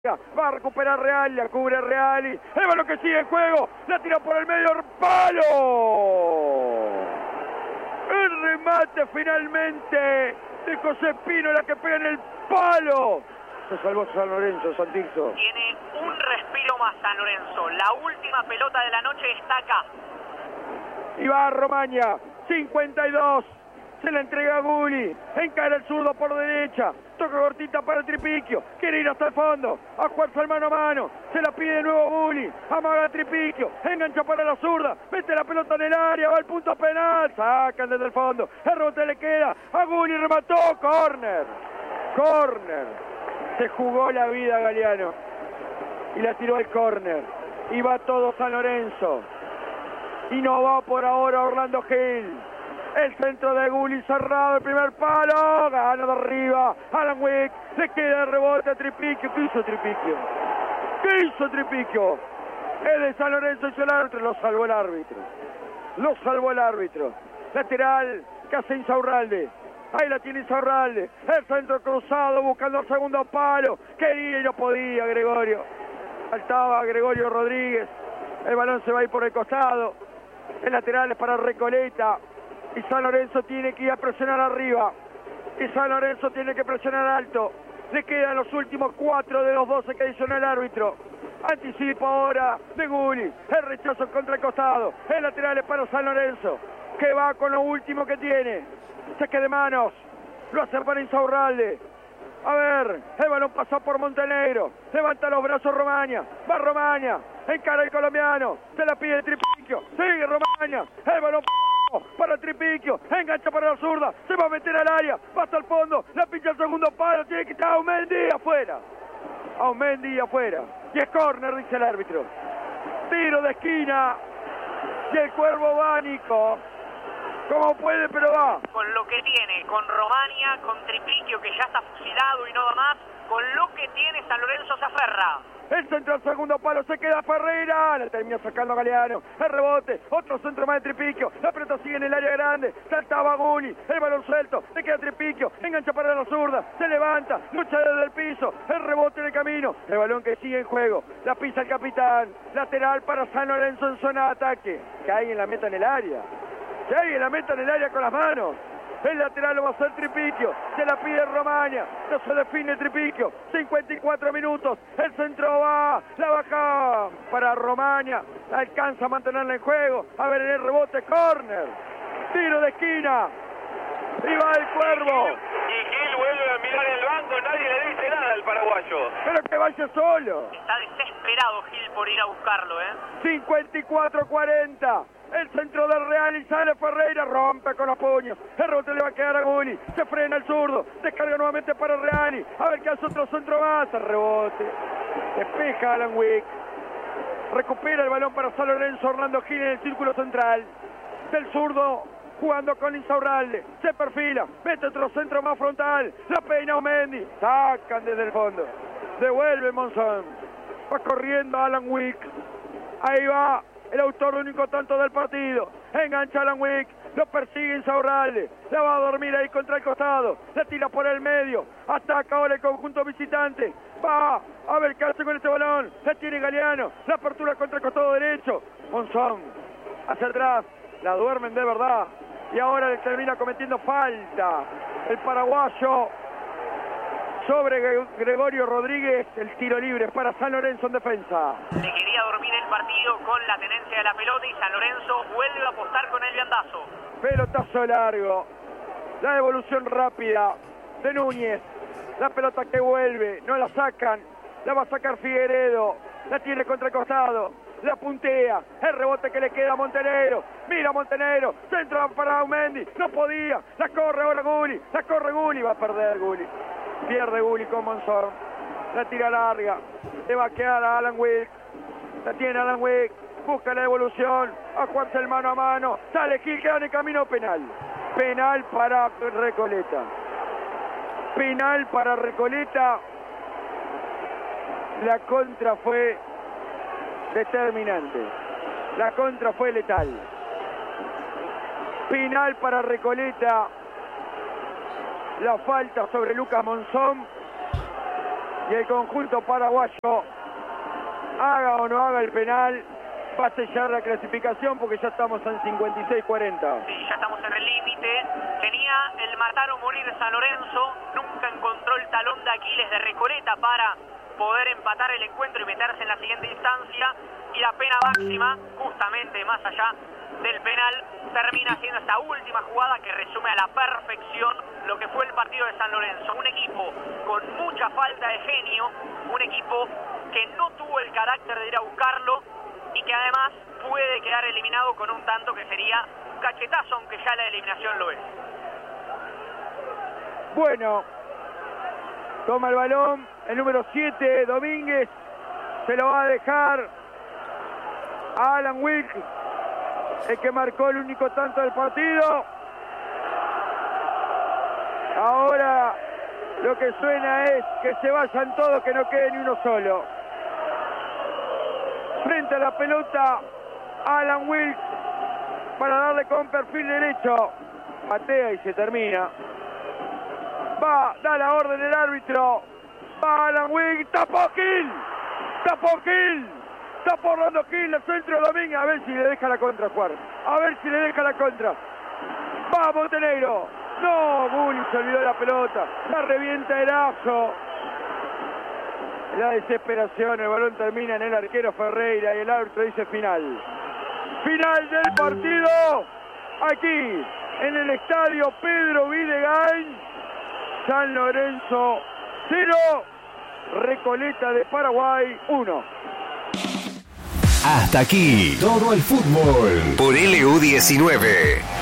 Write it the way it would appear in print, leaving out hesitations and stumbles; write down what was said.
Va a recuperar Real, la cubre Reali. El balón que sigue en juego. La tira por el medio. ¡Palo! El remate finalmente de José Pino, la que pega en el palo. Se salvó San Lorenzo, Santirso. Tiene un respiro más San Lorenzo. La última pelota de la noche está acá. Y va Romaña, 52. Se la entrega a Gulli. Encara el zurdo por derecha. Toca cortita para el Tripiquio. Quiere ir hasta el fondo. A jugarse al mano a mano. Se la pide de nuevo Gulli. Amaga a Tripiquio. Engancha para la zurda. Mete la pelota en el área. Va al punto penal. Sacan desde el fondo. El rebote le queda a Gulli. Remató. Corner. Corner. Se jugó la vida Galeano. Y la tiró al corner. Y va todo San Lorenzo. Y no va por ahora Orlando Gil. El centro de Gulli cerrado, el primer palo, gana de arriba, Alan Wick, le queda el rebote a Tripiquio. ¿Qué hizo Tripiquio? ¿Qué hizo Tripiquio? Es de San Lorenzo y el árbitro, lo salvó el árbitro. Lo salvó el árbitro. Lateral, que hace Insaurralde. Ahí la tiene Insaurralde. El centro cruzado, buscando el segundo palo. Quería y no podía Gregorio. Faltaba Gregorio Rodríguez. El balón se va a ir por el costado. El lateral es para Recoleta. Y San Lorenzo tiene que ir a presionar arriba. Y San Lorenzo tiene que presionar alto. Le quedan los últimos 4 de los 12 que adicionó el árbitro. Anticipa ahora de Gulli. El rechazo contra el costado. El lateral es para San Lorenzo, que va con lo último que tiene. Saque de manos. Lo hace para Insaurralde. A ver, el balón pasó por Montenegro. Levanta los brazos Romaña. Va Romaña. Encara el colombiano. Se la pide el Tripiquio. Sigue Romaña. El balón para Tripiquio, engancha para la zurda, se va a meter al área, va hasta el fondo, la pincha el segundo palo, tiene que estar Aumendi afuera. Aumendi afuera. Y es córner, dice el árbitro. Tiro de esquina. Y el Cuervo Bánico, como puede, pero va. Con lo que tiene, con Romaña, con Tripiquio, que ya está fusilado y no va más, con lo que tiene San Lorenzo se aferra. El centro al segundo palo, se queda Ferreira, la termina sacando Galeano, el rebote, otro centro más de Tripiquio, la pelota sigue en el área grande, saltaba Gulli, el balón suelto, le queda Tripiquio, engancha para la zurda, se levanta, lucha desde el piso, el rebote en el camino, el balón que sigue en juego, la pisa el capitán, lateral para San Lorenzo en zona de ataque, que alguien la meta en el área, que alguien la meta en el área con las manos. El lateral lo va a hacer Tripiquio. Se la pide Romaña. No se define Tripiquio. 54 minutos. El centro va. La baja para Romaña. Alcanza a mantenerla en juego. A ver en el rebote. Córner. Tiro de esquina. Y va el Cuervo. Y Gil vuelve a mirar el banco. Nadie le dice nada al paraguayo. Pero que vaya solo. Está desesperado Gil por ir a buscarlo, 54-40. El centro del Real y sale Ferreira, rompe con los puños. El rebote le va a quedar a Gulli. Se frena el zurdo. Descarga nuevamente para Reali. A ver qué hace otro centro más. El rebote. Despeja Alan Wick. Recupera el balón para San Lorenzo. Orlando Gil en el círculo central. Del zurdo jugando con Insaurralde. Se perfila. Mete otro centro más frontal. La peina Aumendi. Sacan desde el fondo. Devuelve Monzón. Va corriendo Alan Wick. Ahí va. El autor único tanto del partido. Engancha Alan Wick. Lo persigue Insaurralde. La va a dormir ahí contra el costado. La tira por el medio. Ataca ahora el conjunto visitante. Va a ver qué hace con este balón. La tiene Galeano. La apertura contra el costado derecho. Monzón. Hacia atrás. La duermen de verdad. Y ahora le termina cometiendo falta el paraguayo sobre Gregorio Rodríguez. El tiro libre para San Lorenzo en defensa. Le quería dormir el partido con la tenencia de la pelota y San Lorenzo vuelve a apostar con el viandazo. Pelotazo largo. La devolución rápida de Núñez. La pelota que vuelve. No la sacan. La va a sacar Figueredo. La tiene contra el costado. La puntea. El rebote que le queda a Montenegro. Mira Montenegro. Centro para Aumendi. No podía. La corre ahora Gulli. La corre Gulli. Va a perder Gulli. Pierde Gulli con Monzón. La tira larga. Le va a quedar a Alan Wick. La tiene Alan Wick. Busca la devolución. A jugarse el mano a mano. Sale Gil, queda en el camino penal. Penal para Recoleta. Penal para Recoleta. La contra fue determinante. La contra fue letal. Penal para Recoleta. La falta sobre Lucas Monzón. y el conjunto paraguayo, haga o no haga el penal, va a sellar la clasificación porque ya estamos en 56-40. Sí, ya estamos en el límite. Tenía el matar o morir San Lorenzo, nunca encontró el talón de Aquiles de Recoleta para poder empatar el encuentro y meterse en la siguiente instancia, y la pena máxima, justamente más allá del penal, termina siendo esta última jugada que resume a la perfección lo que fue el partido de San Lorenzo. Un equipo con mucha falta de genio, un equipo que no tuvo el carácter de ir a buscarlo y que además puede quedar eliminado con un tanto que sería un cachetazo, aunque ya la eliminación lo es. Bueno, toma el balón el número 7, Domínguez, se lo va a dejar a Alan Wilk, el que marcó el único tanto del partido. Ahora lo que suena es que se vayan todos, que no quede ni uno solo. Frente a la pelota, Alan Wilk para darle con perfil derecho. Patea y se termina. Va, da la orden el árbitro. Va Alan Wilk, tapó Gil. Está por Orlando Gil, el centro de Domínguez. A ver si le deja la contra, Juan. A ver si le deja la contra. Va Montenegro. No, Gulli se olvidó de la pelota. La revienta Erazo. La desesperación, el balón termina en el arquero Ferreira y el árbitro dice final. Final del partido. Aquí, en el estadio Pedro Videgain. San Lorenzo 0. Recoleta de Paraguay 1. Hasta aquí todo el fútbol por LU19.